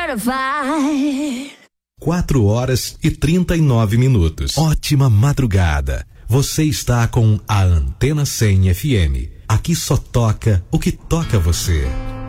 certified. 4h39. Ótima madrugada. Você está com a Antena 100 FM. Aqui só toca o que toca você.